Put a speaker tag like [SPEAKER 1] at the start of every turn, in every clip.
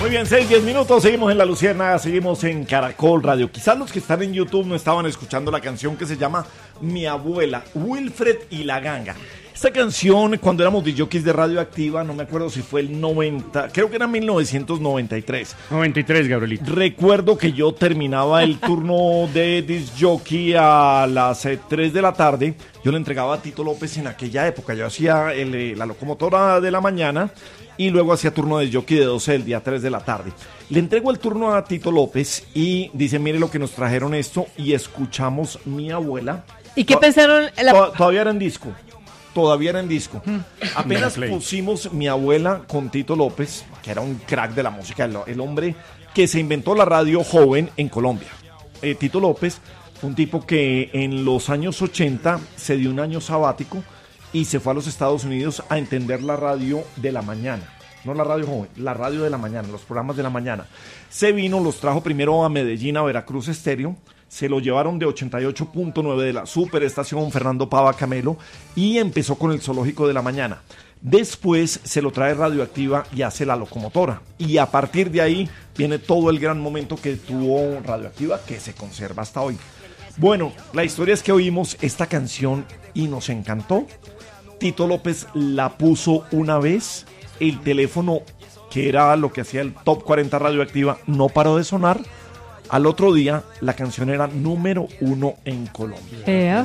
[SPEAKER 1] Muy bien, 6-10 minutos, seguimos en La Luciérnaga, seguimos en Caracol Radio. Quizás los que están en YouTube no estaban escuchando la canción que se llama Mi Abuela, Wilfred y la Ganga. Esta canción, cuando éramos disjockeys de Radioactiva, no me acuerdo si fue el 90, creo que era 1993.
[SPEAKER 2] 93, Gabrielito.
[SPEAKER 1] Recuerdo que yo terminaba el turno de disjockey a las 3 de la tarde. Yo le entregaba a Tito López en aquella época. Yo hacía la locomotora de la mañana y luego hacía turno de disjockey de 12 del día a 3 de la tarde. Le entrego el turno a Tito López y dice, mire lo que nos trajeron esto, y escuchamos Mi Abuela.
[SPEAKER 3] ¿Y qué pensaron?
[SPEAKER 1] Todavía era en disco. Todavía era en disco. Apenas pusimos Mi Abuela con Tito López, que era un crack de la música, el hombre que se inventó la radio joven en Colombia. Tito López, un tipo que en los años 80 se dio un año sabático y se fue a los Estados Unidos a entender la radio de la mañana. No la radio joven, la radio de la mañana, los programas de la mañana. Se vino, los trajo primero a Medellín, a Veracruz Estéreo. Se lo llevaron de 88.9 de la superestación Fernando Pava Camelo y empezó con el Zoológico de la Mañana. Después se lo trae Radioactiva y hace La Locomotora. Y a partir de ahí viene todo el gran momento que tuvo Radioactiva, que se conserva hasta hoy. Bueno, la historia es que oímos esta canción y nos encantó. Tito López la puso una vez, el teléfono, que era lo que hacía el Top 40 Radioactiva, no paró de sonar. Al otro día, la canción era número 1 en Colombia.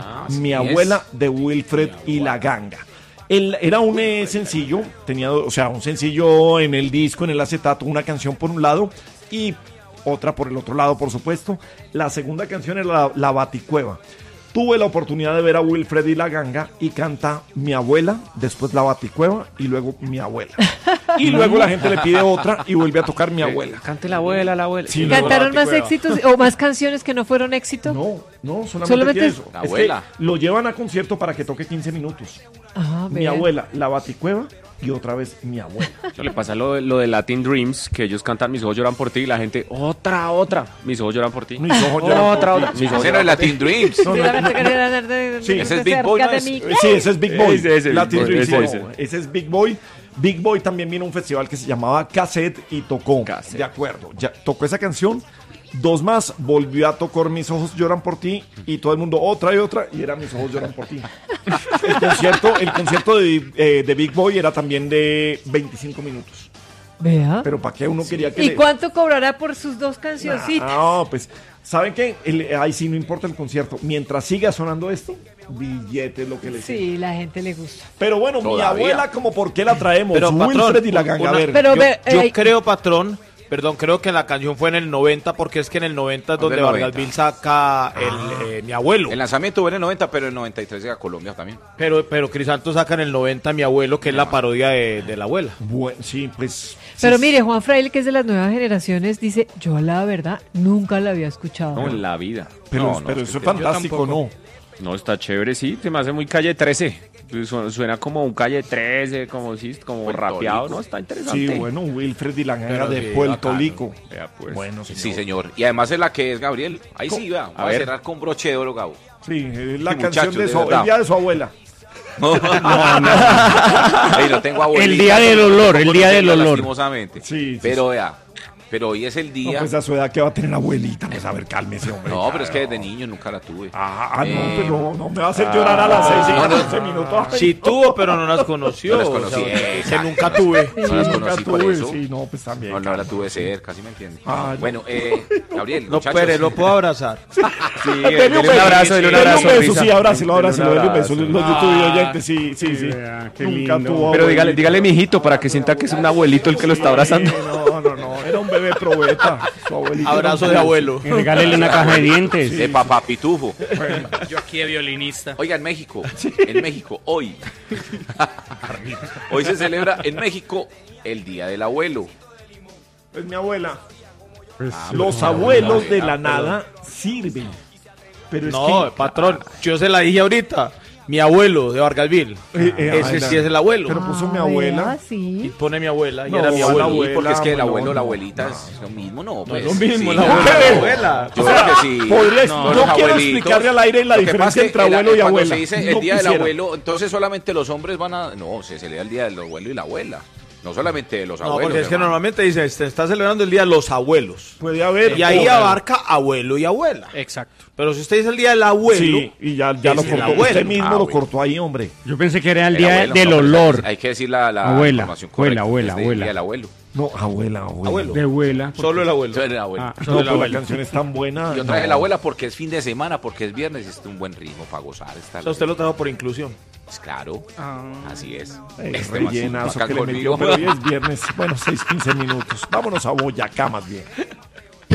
[SPEAKER 1] Mi Abuela de Wilfred y la Ganga. Era un sencillo, tenía, o sea, un sencillo en el disco, en el acetato, una canción por un lado y otra por el otro lado, por supuesto. La segunda canción era la Baticueva. Tuve la oportunidad de ver a Wilfred y la Ganga y canta Mi Abuela, después La Baticueva y luego Mi Abuela. Y luego la gente le pide otra y vuelve a tocar Mi Abuela.
[SPEAKER 4] Cante la abuela, la abuela.
[SPEAKER 1] Sí,
[SPEAKER 3] ¿Cantaron más éxitos o más canciones que no fueron éxito?
[SPEAKER 1] No, solamente eso.
[SPEAKER 4] La abuela.
[SPEAKER 1] Es que lo llevan a concierto para que toque 15 minutos. Mi
[SPEAKER 3] vean.
[SPEAKER 1] Abuela, La Baticueva y otra vez Mi Abuela.
[SPEAKER 4] Eso le pasa lo de Latin Dreams, que ellos cantan Mis ojos lloran por ti y la gente, otra. Mis ojos lloran por ti.
[SPEAKER 1] Mis ojos lloran por ti.
[SPEAKER 4] Ese no es Latin Dreams.
[SPEAKER 1] Sí,
[SPEAKER 4] ese es Big Boy, ¿no es?
[SPEAKER 1] Sí, ese es Big Boy.
[SPEAKER 4] Ese
[SPEAKER 1] Latin
[SPEAKER 4] Big Boy,
[SPEAKER 1] Dreams,
[SPEAKER 4] ese.
[SPEAKER 1] no, ese es Big Boy. Big Boy también vino a un festival que se llamaba Cassette y tocó.
[SPEAKER 4] Cassette.
[SPEAKER 1] De acuerdo, ya tocó esa canción. Dos más, volvió a tocar Mis ojos lloran por ti y todo el mundo otra y era Mis ojos lloran por ti. El concierto de Big Boy era también de 25 minutos.
[SPEAKER 3] Vea.
[SPEAKER 1] Pero ¿para qué uno quería que
[SPEAKER 3] ¿Y cuánto cobrará por sus dos cancioncitas?
[SPEAKER 1] No, pues, ¿saben qué? Ahí sí no importa el concierto. Mientras siga sonando esto, billete es lo que le sirve.
[SPEAKER 3] Sí, la gente le gusta.
[SPEAKER 1] Pero bueno,
[SPEAKER 4] Todavía.
[SPEAKER 1] Mi Abuela, como por qué la traemos.
[SPEAKER 5] Pero,
[SPEAKER 1] Wilfred
[SPEAKER 5] patrón,
[SPEAKER 1] y la Ganga. A ver,
[SPEAKER 3] Pero
[SPEAKER 5] Yo creo, patrón, creo que la canción fue en el 90, porque es que en el 90 es donde
[SPEAKER 4] del 90.
[SPEAKER 5] Vargas Vil saca Mi Abuelo.
[SPEAKER 4] El lanzamiento fue en el 90, pero en el 93 llega a Colombia también.
[SPEAKER 5] Pero Crisanto saca en el 90 Mi Abuelo, que es la parodia de la abuela.
[SPEAKER 1] bueno, sí, pues.
[SPEAKER 3] Pero
[SPEAKER 1] sí,
[SPEAKER 3] mire, Juan Fraile, que es de las nuevas generaciones, dice, yo la verdad nunca la había escuchado.
[SPEAKER 4] No, en la vida.
[SPEAKER 1] Pero,
[SPEAKER 4] No,
[SPEAKER 1] pero
[SPEAKER 4] es
[SPEAKER 1] eso es
[SPEAKER 4] que-
[SPEAKER 1] fantástico, ¿no?
[SPEAKER 4] No, está chévere, sí, se me hace muy Calle 13. Suena como un Calle 13, como rapeado, ¿no? Está interesante.
[SPEAKER 1] Sí, bueno, Wilfred y la Ganga
[SPEAKER 5] Pero
[SPEAKER 1] de
[SPEAKER 5] sí,
[SPEAKER 1] Puerto
[SPEAKER 5] bacano.
[SPEAKER 1] Rico.
[SPEAKER 4] Vea, pues.
[SPEAKER 1] Bueno,
[SPEAKER 4] Sí, señor. Y además es la que es Gabriel. Ahí sí, va.
[SPEAKER 1] A
[SPEAKER 4] Voy a
[SPEAKER 1] ver.
[SPEAKER 4] cerrar con broche de oro, Gabo.
[SPEAKER 1] Sí, es la
[SPEAKER 4] Sí,
[SPEAKER 1] canción
[SPEAKER 4] muchachos,
[SPEAKER 1] de
[SPEAKER 4] de verdad.
[SPEAKER 1] el día de su abuela.
[SPEAKER 4] Ey, no tengo abuelita.
[SPEAKER 2] El día del olor, el día del olor.
[SPEAKER 4] Lastimosamente.
[SPEAKER 1] Sí,
[SPEAKER 4] Pero vea, pero hoy es el
[SPEAKER 1] No,
[SPEAKER 4] día.
[SPEAKER 1] pues a su edad que va a tener abuelita. Pues a ver, cálmese, hombre.
[SPEAKER 4] No, pero es que desde niño nunca la tuve.
[SPEAKER 1] No, pero no me va a hacer llorar a las 6 y 14 minutos. Ay,
[SPEAKER 5] Sí tuvo, pero no las conoció.
[SPEAKER 4] No las conocí,
[SPEAKER 5] O sea, que
[SPEAKER 4] exacto.
[SPEAKER 5] nunca tuve.
[SPEAKER 4] No las
[SPEAKER 1] nunca
[SPEAKER 4] conocí por
[SPEAKER 1] tuve,
[SPEAKER 4] eso.
[SPEAKER 1] sí, no, pues también.
[SPEAKER 4] No la tuve cerca, ¿sí me entiendes?
[SPEAKER 1] Ah, no.
[SPEAKER 4] Bueno, Gabriel,
[SPEAKER 5] No,
[SPEAKER 4] muchachos.
[SPEAKER 5] Pérez, lo puedo abrazar.
[SPEAKER 4] Sí,
[SPEAKER 1] Dele un
[SPEAKER 2] abrazo, dele un
[SPEAKER 1] Dele
[SPEAKER 2] abrazo,
[SPEAKER 1] un beso,
[SPEAKER 2] Risa.
[SPEAKER 1] sí, abrácelo, dele un beso.
[SPEAKER 4] abrazo.
[SPEAKER 1] Los YouTube oyentes, sí.
[SPEAKER 2] Vea, qué
[SPEAKER 1] Nunca
[SPEAKER 2] lindo.
[SPEAKER 1] tuvo
[SPEAKER 2] Pero
[SPEAKER 1] abuelita.
[SPEAKER 2] dígale mijito para que sienta que es un abuelito el que lo está abrazando.
[SPEAKER 1] No, era un bebé probeta. Su abuelita
[SPEAKER 5] Abrazo
[SPEAKER 1] era
[SPEAKER 5] de
[SPEAKER 1] un-
[SPEAKER 5] abuelo.
[SPEAKER 2] Regálele una caja de dientes.
[SPEAKER 4] De papá pitufo.
[SPEAKER 6] Yo aquí de violinista.
[SPEAKER 4] Oiga, en México, hoy se celebra en México el Día del Abuelo.
[SPEAKER 1] Pues mi abuela.
[SPEAKER 2] Pues,
[SPEAKER 1] Los abuelos de la nada sirven. Pero es
[SPEAKER 5] No,
[SPEAKER 1] que...
[SPEAKER 5] patrón, yo se la dije ahorita. Mi abuelo de Vargas Vil. Ese sí es el abuelo.
[SPEAKER 1] Pero puso mi abuela.
[SPEAKER 5] Y
[SPEAKER 3] Sí.
[SPEAKER 5] pone mi abuela y
[SPEAKER 1] No,
[SPEAKER 5] era mi
[SPEAKER 1] la
[SPEAKER 5] abuelo.
[SPEAKER 1] abuela,
[SPEAKER 4] Porque es que el abuelo o la
[SPEAKER 1] no,
[SPEAKER 4] abuelita es lo mismo, ¿no?
[SPEAKER 5] No
[SPEAKER 4] Pues,
[SPEAKER 5] es lo mismo,
[SPEAKER 4] sí,
[SPEAKER 5] la abuela
[SPEAKER 1] claro.
[SPEAKER 5] es la abuela.
[SPEAKER 4] Yo creo que sí.
[SPEAKER 1] Podría,
[SPEAKER 4] No,
[SPEAKER 1] yo
[SPEAKER 4] los
[SPEAKER 1] quiero
[SPEAKER 4] abuelitos.
[SPEAKER 1] explicarle al aire la
[SPEAKER 4] Lo que pasa
[SPEAKER 1] diferencia
[SPEAKER 4] es
[SPEAKER 1] entre
[SPEAKER 4] que
[SPEAKER 1] abuelo y
[SPEAKER 4] cuando
[SPEAKER 1] abuela.
[SPEAKER 4] se dice
[SPEAKER 1] No
[SPEAKER 4] el día del
[SPEAKER 1] quisiera.
[SPEAKER 4] abuelo, entonces solamente los hombres van a... No, se celebra el día del abuelo y la abuela.
[SPEAKER 7] No solamente de los
[SPEAKER 5] No,
[SPEAKER 7] abuelos.
[SPEAKER 5] porque es que
[SPEAKER 7] hermano.
[SPEAKER 5] normalmente dice, se está celebrando el día de los abuelos.
[SPEAKER 1] Puede haber.
[SPEAKER 5] Y ahí
[SPEAKER 1] o-
[SPEAKER 5] abarca abuelo y abuela.
[SPEAKER 6] Exacto.
[SPEAKER 5] Pero si usted dice el día del abuelo,
[SPEAKER 1] Sí, y ya lo
[SPEAKER 5] es el
[SPEAKER 1] cortó.
[SPEAKER 5] abuelo.
[SPEAKER 1] Usted mismo lo
[SPEAKER 7] bueno.
[SPEAKER 1] cortó ahí, hombre.
[SPEAKER 2] Yo pensé que era el
[SPEAKER 7] El
[SPEAKER 2] día
[SPEAKER 7] abuelo,
[SPEAKER 2] del
[SPEAKER 7] no, pero
[SPEAKER 2] olor.
[SPEAKER 7] Hay que decir la
[SPEAKER 2] Abuela,
[SPEAKER 7] información correcta.
[SPEAKER 2] abuela,
[SPEAKER 7] es del
[SPEAKER 2] abuela.
[SPEAKER 7] Día del abuelo.
[SPEAKER 1] No, abuela.
[SPEAKER 5] Abuelo.
[SPEAKER 2] De abuela.
[SPEAKER 5] solo el abuelo.
[SPEAKER 7] Entonces, el abuelo.
[SPEAKER 2] Ah,
[SPEAKER 1] No,
[SPEAKER 5] Solo el
[SPEAKER 1] pero la
[SPEAKER 5] abuelo.
[SPEAKER 1] canción es tan buena.
[SPEAKER 7] Y otra vez
[SPEAKER 1] no.
[SPEAKER 7] la abuela porque es fin de semana, porque es viernes y es un buen ritmo para gozar.
[SPEAKER 5] O sea, usted lo trajo por inclusión.
[SPEAKER 7] Pues claro, así es.
[SPEAKER 1] Rellenazo
[SPEAKER 7] Bacán
[SPEAKER 1] que le metió,
[SPEAKER 7] conmigo.
[SPEAKER 1] pero hoy es viernes. Bueno, 6, 15 minutos. Vámonos a Boyacá más bien.